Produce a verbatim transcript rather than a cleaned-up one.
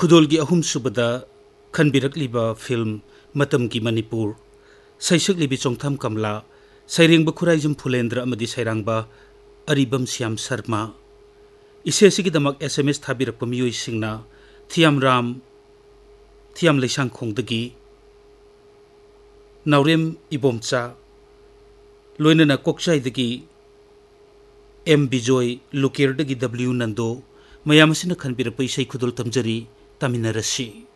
खुदोल की अहुम सुबदा खनबिरकलिबा फिल्म मतम की मणिपुर सैसकलिबी चोंगथम कमला सैरेंब खुराइजम फुलेंद्र अमदी सैरांबा अरिबम श्याम शर्मा इसे सिगिदमक SMS थाबिरक मियोई सिंगना Thiyam Ram Thiyam लेसांग खोंदगी नावरेम Ibomcha लोइनना कोकचाइदगी M Bijoy लुकेरदगी W नंदो मयामसिन खनबिरक इसै खुदोल तमजरी तामिनरसी।